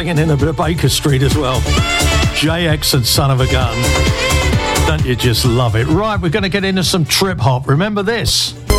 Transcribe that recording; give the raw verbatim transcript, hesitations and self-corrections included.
slinging in a bit of Baker Street as well. J X and Son of a Gun. Don't you just love it? Right, we're going to get into some trip hop. Remember this?